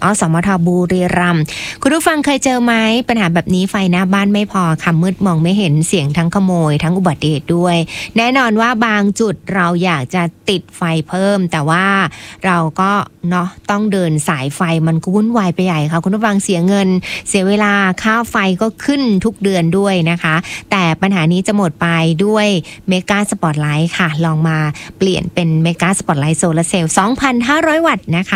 อสมทบุรีรัมย์คุณผู้ฟังเคยเจอไหมปัญหาแบบนี้ไฟหน้าบ้านไม่พอค่ะมืดมองไม่เห็นเสียงทั้งขโมยทั้งอุบัติเหตุด้วยแน่นอนว่าบางจุดเราอยากจะติดไฟเพิ่มแต่ว่าเราก็เนาะต้องเดินสายไฟมันก็วุ่นวายไปใหญ่ค่ะคุณผู้ฟังเสียเงินเสียเวลาค่าไฟก็ขึ้นทุกเดือนด้วยนะคะแต่ปัญหานี้จะหมดไปด้วยเมกาสปอตไลท์ค่ะลองมาเปลี่ยนเป็นเมกาสปอตไลท์โซลาร์เซลล์ 2,500 วัตต์นะคะ